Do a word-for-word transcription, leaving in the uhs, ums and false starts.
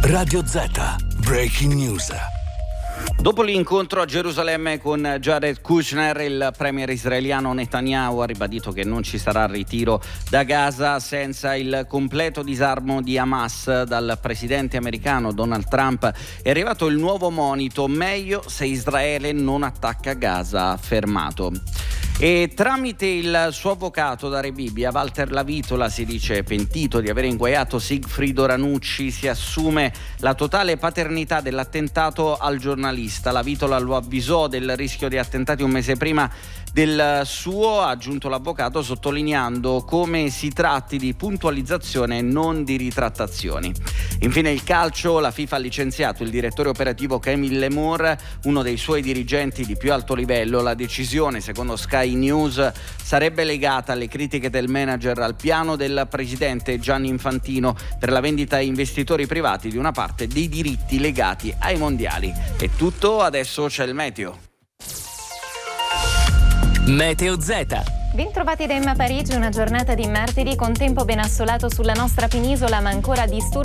Radio Z, Breaking News. Dopo l'incontro a Gerusalemme con Jared Kushner, il premier israeliano Netanyahu ha ribadito che non ci sarà ritiro da Gaza senza il completo disarmo di Hamas. Dal presidente americano Donald Trump è arrivato il nuovo monito: meglio se Israele non attacca Gaza, ha affermato. E tramite il suo avvocato Dare Bibbia, Walter Lavitola si dice pentito di aver inguaiato Sigfrido Ranucci, si assume la totale paternità dell'attentato al giornalista. Lavitola lo avvisò del rischio di attentati un mese prima del suo, ha aggiunto l'avvocato, sottolineando come si tratti di puntualizzazione e non di ritrattazioni. Infine il calcio, la FIFA ha licenziato il direttore operativo Camille Lemore, uno dei suoi dirigenti di più alto livello. La decisione, secondo Sky News, sarebbe legata alle critiche del manager al piano del presidente Gianni Infantino per la vendita a investitori privati di una parte dei diritti legati ai mondiali. È tutto, adesso c'è il meteo. Meteo Z. Bentrovati da Emma Parigi, una giornata di martedì con tempo ben assolato sulla nostra penisola, ma ancora disturbi